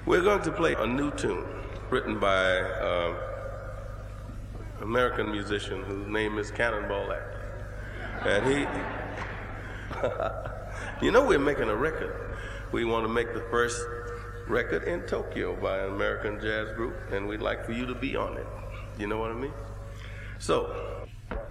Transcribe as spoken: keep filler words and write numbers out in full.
We're going to play a new tune written by an American musician whose name is Cannonball Adderley. And he, you know, we're making a record. We want to make the first record in Tokyo by an American jazz group, and we'd like for you to be on it. You know what I mean? So,